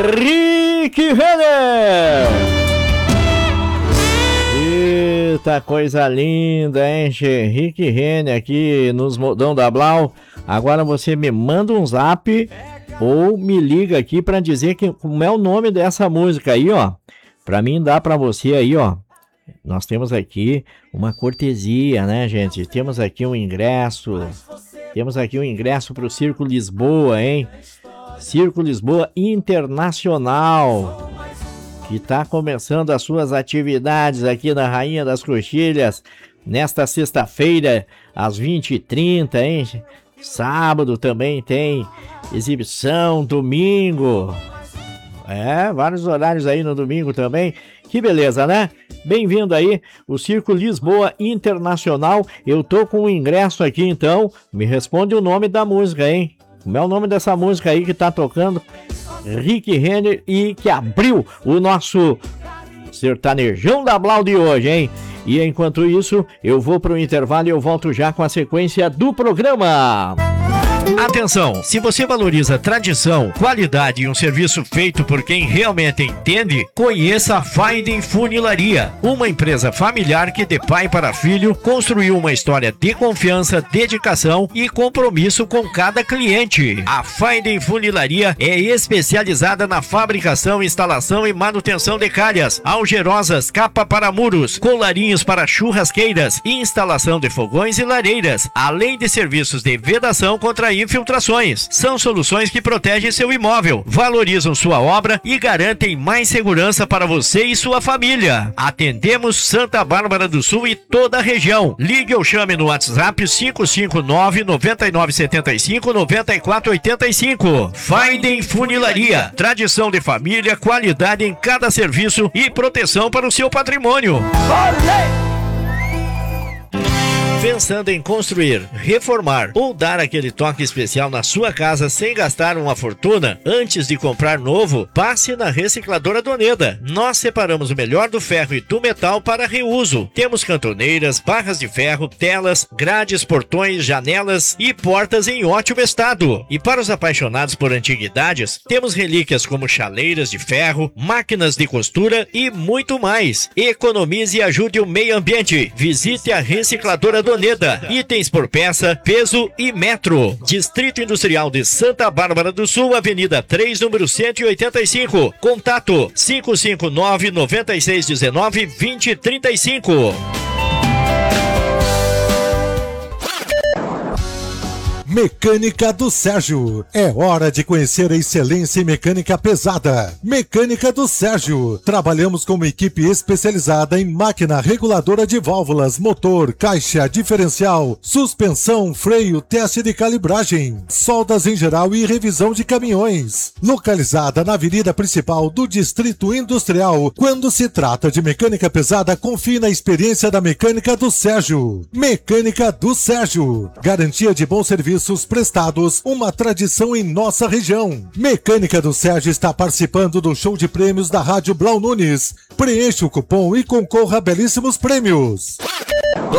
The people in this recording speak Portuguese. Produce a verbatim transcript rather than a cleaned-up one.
Rick Renner. Eita, coisa linda, hein, che? Rick Renner aqui nos modão da Blau. Agora você me manda um zap ou me liga aqui pra dizer que, como é o nome dessa música aí, ó. Pra mim dá pra você aí, ó. Nós temos aqui uma cortesia, né, gente? Temos aqui um ingresso. Temos aqui um ingresso pro Circo Lisboa, hein? Circo Lisboa Internacional, que está começando as suas atividades aqui na Rainha das Coxilhas, nesta sexta-feira, às vinte e trinta, hein? Sábado também tem exibição, domingo. É, vários horários aí no domingo também. Que beleza, né? Bem-vindo aí, o Circo Lisboa Internacional. Eu tô com o ingresso aqui, então. Me responde o nome da música, hein? Como é o nome dessa música aí que tá tocando? Rick Renner e que abriu o nosso sertanejão da Blau de hoje, hein? E enquanto isso, eu vou pro intervalo e eu volto já com a sequência do programa. Atenção, se você valoriza tradição, qualidade e um serviço feito por quem realmente entende, conheça a Finding Funilaria, uma empresa familiar que de pai para filho construiu uma história de confiança, dedicação e compromisso com cada cliente. A Finding Funilaria é especializada na fabricação, instalação e manutenção de calhas, algerosas, capa para muros, colarinhos para churrasqueiras, instalação de fogões e lareiras, além de serviços de vedação contra infiltrações. São soluções que protegem seu imóvel, valorizam sua obra e garantem mais segurança para você e sua família. Atendemos Santa Bárbara do Sul e toda a região. Ligue ou chame no WhatsApp cinco cinco nove, nove nove sete cinco, nove quatro oito cinco. Finding Funilaria, tradição de família, qualidade em cada serviço e proteção para o seu patrimônio. Olê! Pensando em construir, reformar ou dar aquele toque especial na sua casa sem gastar uma fortuna? Antes de comprar novo, passe na Recicladora Doneda. Nós separamos o melhor do ferro e do metal para reuso. Temos cantoneiras, barras de ferro, telas, grades, portões, janelas e portas em ótimo estado. E para os apaixonados por antiguidades, temos relíquias como chaleiras de ferro, máquinas de costura e muito mais. Economize e ajude o meio ambiente. Visite a Recicladora Doneda. Doneda, itens por peça, peso e metro. Distrito Industrial de Santa Bárbara do Sul, Avenida três, número cento e oitenta e cinco. Contato cinco cinco nove, nove seis um nove, dois zero três cinco. Mecânica do Sérgio. É hora de conhecer a excelência em mecânica pesada. Mecânica do Sérgio. Trabalhamos com uma equipe especializada em máquina reguladora de válvulas, motor, caixa, diferencial, suspensão, freio, teste de calibragem, soldas em geral e revisão de caminhões. Localizada na avenida principal do Distrito Industrial. Quando se trata de mecânica pesada, confie na experiência da Mecânica do Sérgio. Mecânica do Sérgio. Garantia de bom serviço prestados, uma tradição em nossa região. Mecânica do Sérgio está participando do show de prêmios da Rádio Blau Nunes. Preencha o cupom e concorra a belíssimos prêmios.